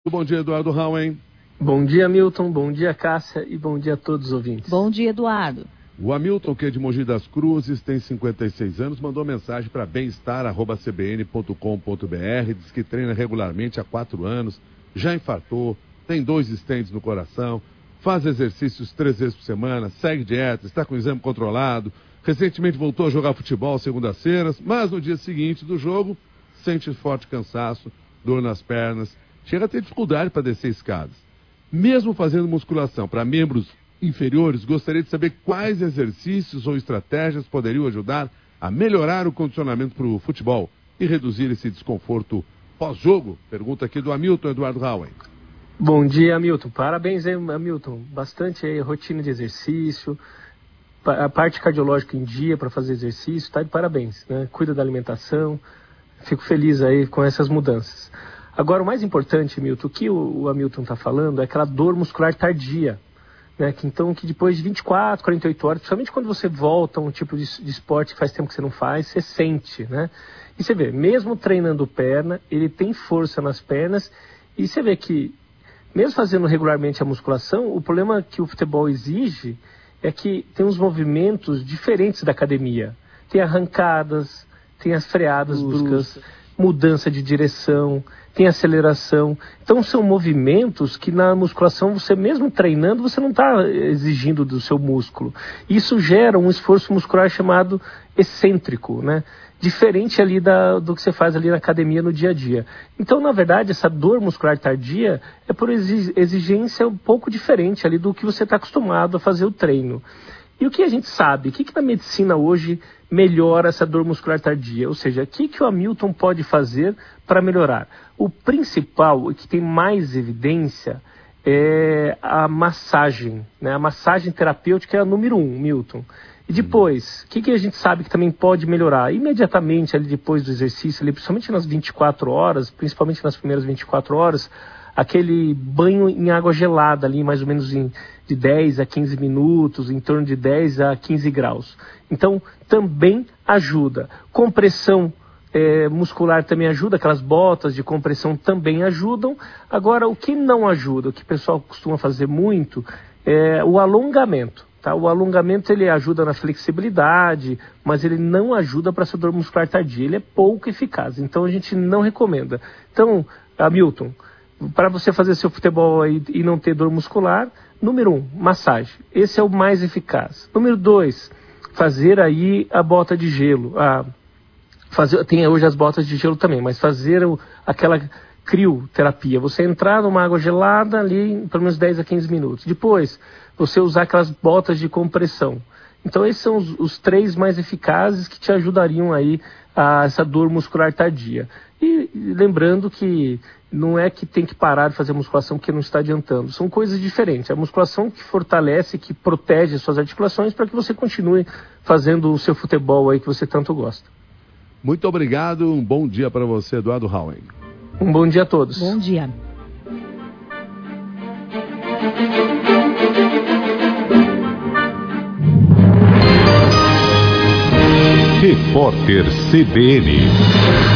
Bom dia, Eduardo Rauen. Bom dia, Milton. Bom dia, Cássia. E bom dia a todos os ouvintes. Bom dia, Eduardo. O Hamilton, que é de Mogi das Cruzes, tem 56 anos, mandou mensagem para bemestar@cbn.com.br, diz que treina regularmente há 4 anos, já infartou, tem 2 stents no coração, faz exercícios 3 vezes por semana, segue dieta, está com o exame controlado, recentemente voltou a jogar futebol segundas-feiras, mas no dia seguinte do jogo, sente forte cansaço, dor nas pernas, chega a ter dificuldade para descer escadas. Mesmo fazendo musculação para membros inferiores, gostaria de saber quais exercícios ou estratégias poderiam ajudar a melhorar o condicionamento para o futebol e reduzir esse desconforto pós-jogo? Pergunta aqui do Hamilton, Eduardo Rauen. Bom dia, Hamilton. Parabéns aí, Hamilton. Bastante aí, rotina de exercício, a parte cardiológica em dia para fazer exercício, tá de parabéns, né? Cuida da alimentação. Fico feliz aí com essas mudanças. Agora, o mais importante, Milton, o que o Hamilton está falando é aquela dor muscular tardia, né? Que depois de 24, 48 horas, principalmente quando você volta a um tipo de esporte que faz tempo que você não faz, você sente, né? E você vê, mesmo treinando perna, ele tem força nas pernas, e você vê que, mesmo fazendo regularmente a musculação, o problema que o futebol exige é que tem uns movimentos diferentes da academia. Tem arrancadas, tem as freadas bruscas, mudança de direção, tem aceleração. Então são movimentos que na musculação, você mesmo treinando, você não está exigindo do seu músculo. Isso gera um esforço muscular chamado excêntrico, né? Diferente ali do que você faz ali na academia no dia a dia. Então, na verdade, essa dor muscular tardia é por exigência um pouco diferente ali do que você está acostumado a fazer o treino. E o que a gente sabe? O que na medicina hoje melhora essa dor muscular tardia? Ou seja, o que o Hamilton pode fazer para melhorar? O principal, e que tem mais evidência, é a massagem, né? A massagem terapêutica é a número 1, Milton. E depois, o que a gente sabe que também pode melhorar? Imediatamente ali depois do exercício, ali, principalmente nas 24 horas, principalmente nas primeiras 24 horas, aquele banho em água gelada ali, mais ou menos de 10 a 15 minutos, em torno de 10 a 15 graus. Então, também ajuda. Compressão muscular também ajuda, aquelas botas de compressão também ajudam. Agora, o que não ajuda, o que o pessoal costuma fazer muito, é o alongamento. Tá? O alongamento ele ajuda na flexibilidade, mas ele não ajuda para essa dor muscular tardia. Ele é pouco eficaz, então a gente não recomenda. Então, Hamilton, para você fazer seu futebol aí e não ter dor muscular, número 1, massagem. Esse é o mais eficaz. Número 2, fazer aí a bota de gelo. Tem hoje as botas de gelo também, mas fazer aquela crioterapia. Você entrar numa água gelada ali em pelo menos 10 a 15 minutos. Depois, você usar aquelas botas de compressão. Então, esses são os 3 mais eficazes que te ajudariam aí a essa dor muscular tardia. E lembrando que não é que tem que parar de fazer musculação porque não está adiantando. São coisas diferentes. A musculação que fortalece, que protege as suas articulações para que você continue fazendo o seu futebol aí que você tanto gosta. Muito obrigado. Um bom dia para você, Eduardo Rauen. Um bom dia a todos. Bom dia. Repórter CBN.